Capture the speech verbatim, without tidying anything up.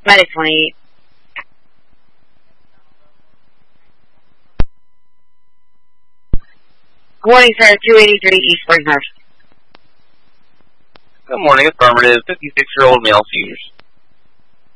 Medic twenty-eight. Good morning, sir. two eighty-three East Springhurst. Good morning, affirmative. fifty-six-year-old male seniors.